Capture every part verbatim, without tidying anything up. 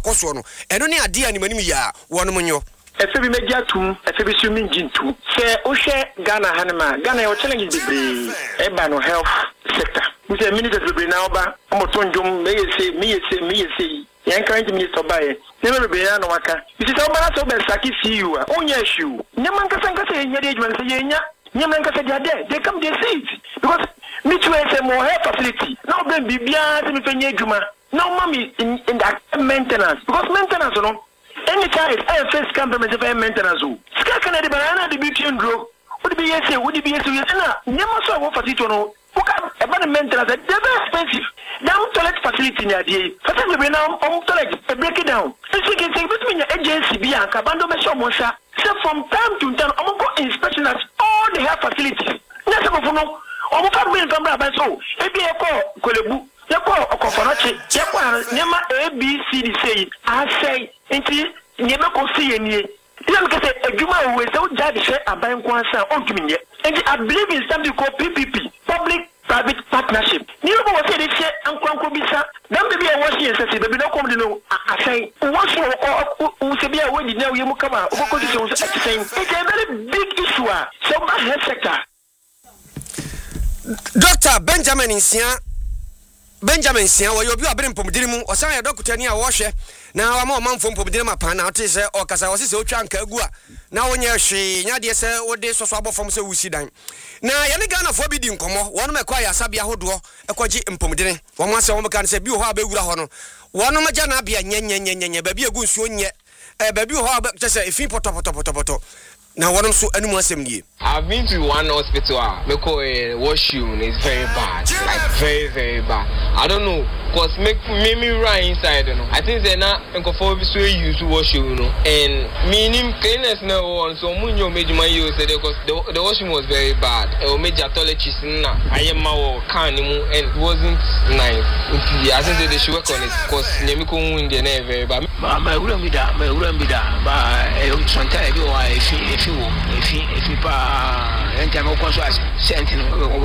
akoso no eno ne ade ani manim ya wono monyo efe bi media tum efe bi sumi gintu se o hwe Ghana hanema Ghana yo challenge bibre e ba no health sector we say minister bibre na oba omo tonjom me yese me yese me yese yan current minister bae ne bibre na no waka isi se oba na so be saki C E O a onya issue nyama nkasa nkasa yenya de adwuma se yenya nyama nkasa de ade they come they see it because me too say more health facility now ben bibia se me fenya adwuma now mommy in, in that maintenance because maintenance no any time I face complement of maintenance ska kana de banana de between grow would be yes would be yes na nyama so wo facility no uka e ba maintenance they very expensive down toilet facility na dey facility be now on toilet break it down so can say between agency bi anka bando me show mo sha so from time to time I'm go inspection at all the health facilities na so for no omo ka be nkan bra ba so e bi e ko kolebu yako okoforochi yako nyama A B C D say I say enti nyama ko see enie yam ke say adwuma we say o jade she aban ko ansa o ntumi nye enti I believe in something called P P P public private partnership ni no go say dey share ankwanko bisa dan be be e wo see say be no come dey no asai wo so o se be e wo di na we mu kama o ko say o say it's a very big issue so my health sector. Doctor Benjamin Nsia Benjamin Sia wo yobi abere mpomdiri mu osan ya doctor ni a wo hwe na wa ma manfo mpomdiri ma pa na o te se o kasa wo se o twa nka agu a na wo nya hwe nya de se wo de soso abofom se wusi dan na ye ne Ghana fo bi di nkomo wonu me kwa ya sabia hodo ekwaji mpomdiri wo ma se wo meka se bi ho abewura ho no wonu ma jana bia nye nye nye nye ba bi egu nsuo nye eh ba bi ho abete se efi poto poto poto poto na wonu so anu asem nie. I've been to one hospital uh, because uh, washroom is very bad, like very very bad. I don't know, cause make me me run inside, you know. I think they're not going so use washroom, you know. And meaning cleanliness no one, so munyo made my use it because the the washroom was very bad. It made your toilet is na. I am my can and it wasn't nice. I think they should work on it because nyamiko in the never very bad. My room be that, my room be that, but sometimes if if you if you if you and I'm also sending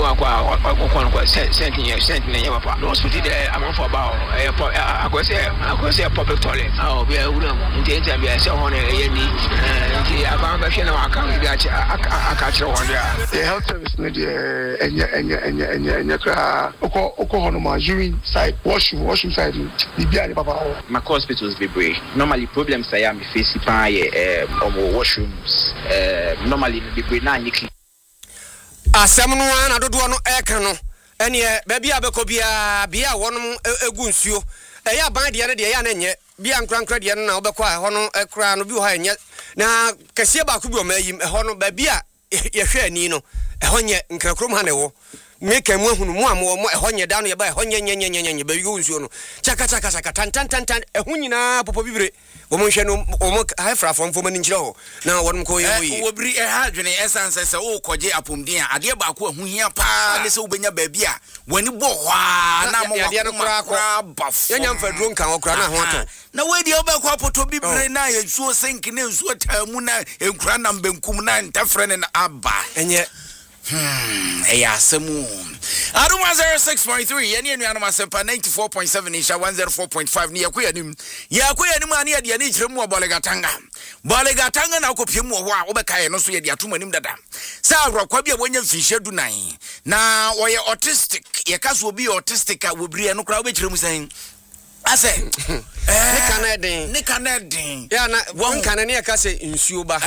sending sending your papa. The hospital there, I'm for about I could say I could say a public toilet. Oh, we are in the interview. I saw on a knee. I can't get no account. I catch one there. The health service, and and and and and and Oko Oko Honoma urine side, washroom, washroom side. The beer, papa. My hospitals be brave. Normally, problems I am facing by washrooms. Normally, the brave na nikki. Asem no na dodo no eka no ene ba bia beko bia bia wonum egu nsuo e ya ban de ne de ya na nye bia nkrankra de no na obekọ a ho no ekra no bi ho enye na kase ba ku bi o mayim e ho no ba bia ye hwe ani no e ho nye nkrakrom ha ne wo meka mu ahunu mu am wo e ho nye da no ye ba e ho nye nye nye nye nye ba yu nsuo no chaka chaka chaka tan tan tan tan e ho nyina popo bibire wo mo hwe no wo mo ha fra fom fom ani ngira ho na wonum ko ye wo yi wo biri e ha dwene essence se wo koje apomdin a ade ba ko ahu hia pa ne se wo benya ba bia wani bo hwa na mo wa baf ye nyam fa duro nkan okura na ho ato na we de oba ko apoto bibire na ye suo senki ne suo tamu na enkura na mbenkum na ntafre ne aba enye Hmm, eya semu. Aruma zero six point three, yani enu anuma sempa ninety-four point seven isha one oh four point five ni yakuya nim. Yakuya nim ani ade ani kiremu abolegatanga. Bolegatanga na okopie mu ho a obekaye no so ye de atuma nim dada. Sa agrakwa bia wonya mfihye du nan. Na woye autistic, ye kaso obi autistic a wobiri no kra obekiremu san. Ase eh ne kanadin ne kanadin ya na won kanane ya kase nsuo ba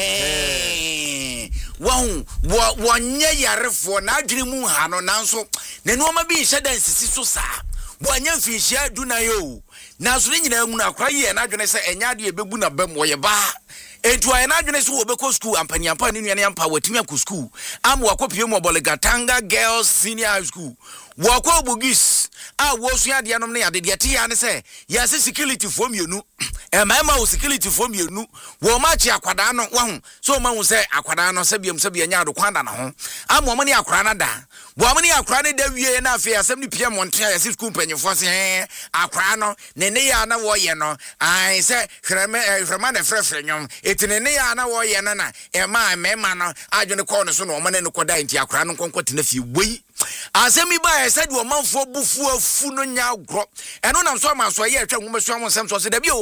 eh won wonye yarefo na adwene mu ha no nanso ne no ma bi hye dan sisi so sa wonye mfihye aduna yo na so nyina mu na akwa ye na adwene se enya de ebebu na bam wo ye ba entu aye na adwene so obeko school ampani ampa ne nuane ampa watimi akọ school am wakopie mu Bolegatanga Girls Senior High School wako bugis a wo sua de anom ne ade de te ya ne se ya se security for mienu e ma ma wo security for mienu wo ma chi akwada no wa hu so ma hu se akwada no se biam se bia nya ado kwanda na ho am wo ne akwada na da wo mo ne akwada ne da wie na afi asem ni pia montre ya se school panyefo se akwada no ne ne ya na wo ye no ai se hwreme hwrema na frefre nyom etine ne ya na wo ye no na e ma me ma no adwene ko no so no mo ne ne koda nti akwada no konkwati na fi wei asemi ba said wo manfo bufu afu no nya agro eno na so ma so ye atwa nwoma so am nsem so se da bi